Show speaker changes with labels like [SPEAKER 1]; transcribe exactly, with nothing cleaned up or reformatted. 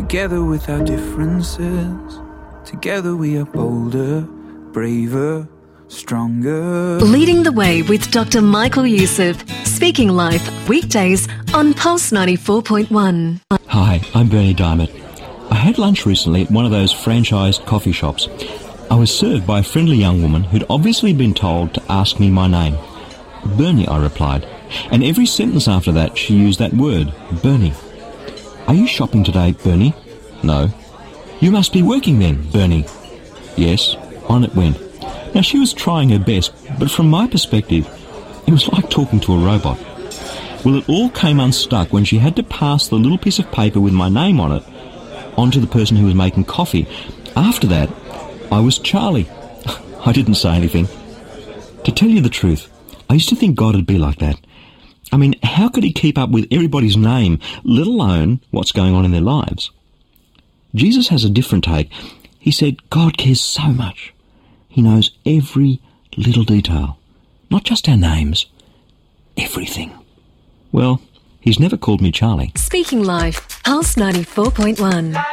[SPEAKER 1] Together with our differences, together we are bolder, braver, stronger.
[SPEAKER 2] Leading the Way with Doctor Michael Youssef. Speaking Life, weekdays on Pulse ninety-four point one.
[SPEAKER 3] Hi, I'm Bernie Diamond. I had lunch recently at one of those franchised coffee shops. I was served by a friendly young woman who'd obviously been told to ask me my name. Bernie, I replied. And every sentence after that she used that word, Bernie. Are you shopping today, Bernie? No. You must be working then, Bernie. Yes, on it went. Now she was trying her best, but from my perspective, it was like talking to a robot. Well, it all came unstuck when she had to pass the little piece of paper with my name on it onto the person who was making coffee. After that, I was Charlie. I didn't say anything. To tell you the truth, I used to think God would be like that. I mean, how could he keep up with everybody's name, let alone what's going on in their lives? Jesus has a different take. He said God cares so much. He knows every little detail. Not just our names. Everything. Well, he's never called me Charlie.
[SPEAKER 2] Speaking Life, Pulse ninety-four point one.